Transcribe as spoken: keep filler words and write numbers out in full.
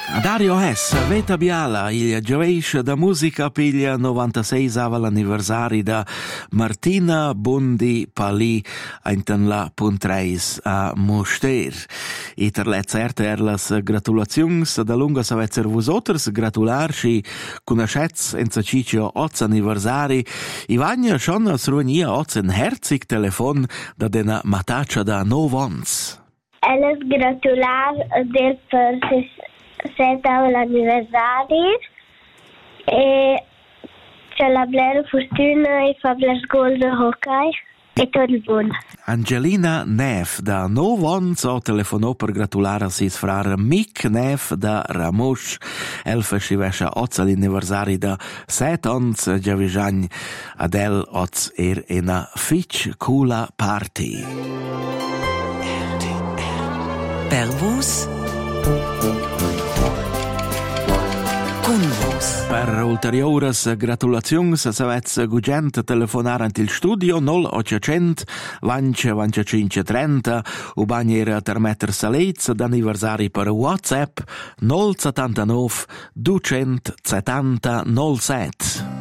Dario S. Veta Biala, il gioveisce da musica piglia novantasei ava l'anniversari da Martina Bondi Pali in la puntreis a Moster. I ter le certe erlas gratulazions da lunga savezzer vos oters gratularci conoscets in sacicio oz anniversari. Ivagna schon as ruinia oz en herzig telefon da dena mataccia da novons. Elles gratular del per seta l'anniversari e c'è la blera fortuna e fa bler gol de hockey e tot il buon. Angelina Neff da Novons o telefonò per gratulare a sis frar Mick Neff da Ramosh. Elfa scivescia oz all'anniversari da set ons giavisagn adel oz er ena fitch coola party. Per vos con vos. Per ulteriores gratulazions savez gugent telefonar ant il studio null ottocento venti venticinque trenta u bagnera termetter salez d'anniversari per WhatsApp null settantanove duecentosettanta null sette.